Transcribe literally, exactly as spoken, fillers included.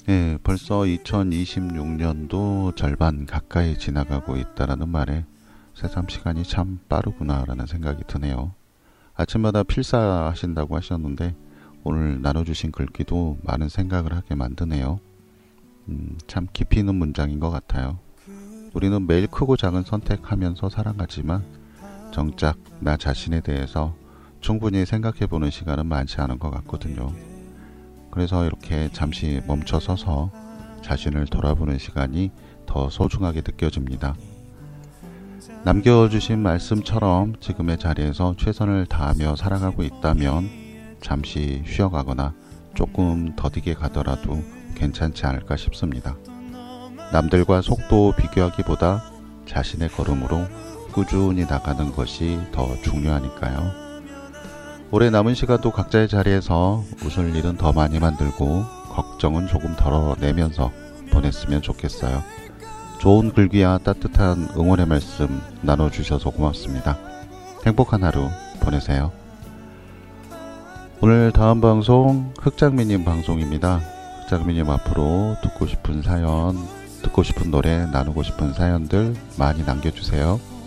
예, 벌써 이천이십육 년도 절반 가까이 지나가고 있다라는 말에 새삼 시간이 참 빠르구나라는 생각이 드네요. 아침마다 필사하신다고 하셨는데 오늘 나눠주신 글귀도 많은 생각을 하게 만드네요. 음, 참 깊이 있는 문장인 것 같아요. 우리는 매일 크고 작은 선택하면서 살아가지만 정작 나 자신에 대해서 충분히 생각해보는 시간은 많지 않은 것 같거든요. 그래서 이렇게 잠시 멈춰서서 자신을 돌아보는 시간이 더 소중하게 느껴집니다. 남겨주신 말씀처럼 지금의 자리에서 최선을 다하며 살아가고 있다면 잠시 쉬어가거나 조금 더디게 가더라도 괜찮지 않을까 싶습니다. 남들과 속도 비교하기보다 자신의 걸음으로 꾸준히 나가는 것이 더 중요하니까요. 올해 남은 시간도 각자의 자리에서 웃을 일은 더 많이 만들고 걱정은 조금 덜어내면서 보냈으면 좋겠어요. 좋은 글귀와 따뜻한 응원의 말씀 나눠주셔서 고맙습니다. 행복한 하루 보내세요. 오늘 다음 방송 흑장미님 방송입니다. 흑장미님 앞으로 듣고 싶은 사연, 듣고 싶은 노래, 나누고 싶은 사연들 많이 남겨주세요.